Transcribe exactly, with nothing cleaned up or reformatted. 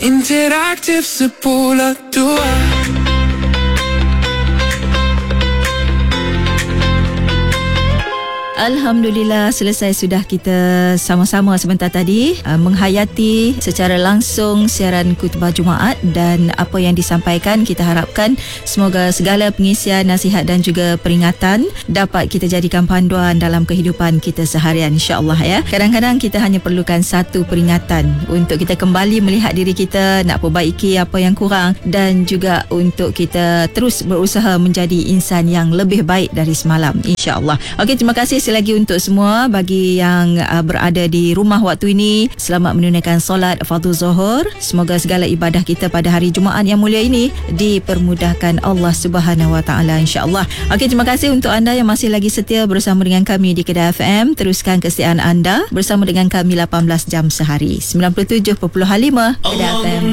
interaktif sepuluh dua. Alhamdulillah, selesai sudah kita sama-sama sebentar tadi uh, menghayati secara langsung siaran khutbah Jumaat, dan apa yang disampaikan kita harapkan semoga segala pengisian, nasihat dan juga peringatan dapat kita jadikan panduan dalam kehidupan kita seharian, insya-Allah ya. Kadang-kadang kita hanya perlukan satu peringatan untuk kita kembali melihat diri kita, nak perbaiki apa yang kurang, dan juga untuk kita terus berusaha menjadi insan yang lebih baik dari semalam, insya-Allah. Okey, terima kasih sekali lagi untuk semua. Bagi yang uh, berada di rumah waktu ini, selamat menunaikan solat fardhu zuhur. Semoga segala ibadah kita pada hari Jumaat yang mulia ini dipermudahkan Allah Subhanahu Wa Taala, insya-Allah. Okey, terima kasih untuk anda yang masih lagi setia bersama dengan kami di Kedah F M. Teruskan kesetiaan anda bersama dengan kami lapan belas jam sehari. sembilan puluh tujuh perpuluhan lima Kedah F M.